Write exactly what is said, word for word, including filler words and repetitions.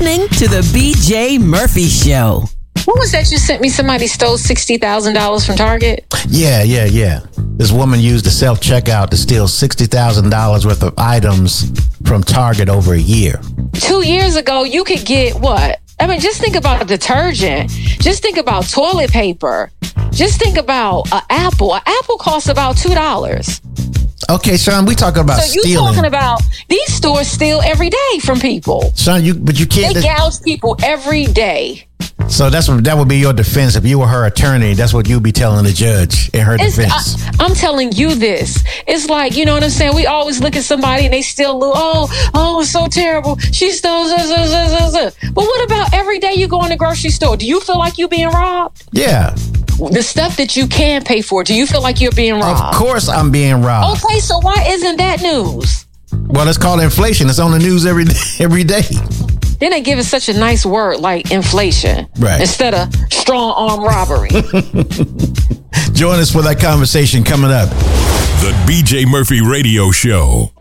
listening to the B J Murphy Show. What was that you sent me? Somebody stole sixty thousand dollars from Target? Yeah, yeah, yeah. This woman used the self-checkout to steal sixty thousand dollars worth of items from Target over a year. Two years ago, you could get what? I mean, just think about detergent. Just think about toilet paper. Just think about an apple. An apple costs about two dollars. Okay, Sean, we talking about so you stealing. talking about these stores steal every day from people. Sean, you but you can't. They gouge people every day. So that's what that would be your defense if you were her attorney. That's what you'd be telling the judge in her It's, defense. I, I'm telling you this. It's like, you know what I'm saying? We always look at somebody and they steal. Oh, oh, it's so terrible. She stole. Uh, uh, uh, uh. But what about every day you go in the grocery store? Do you feel like you're being robbed? Yeah. The stuff that you can pay for, do you feel like you're being robbed? Of course I'm being robbed. Okay, so why isn't that news? Well, it's called inflation. It's on the news every day, every day. Then they give it such a nice word like inflation, right, instead of strong arm robbery. Join us for that conversation coming up. The B J Murphy Radio Show.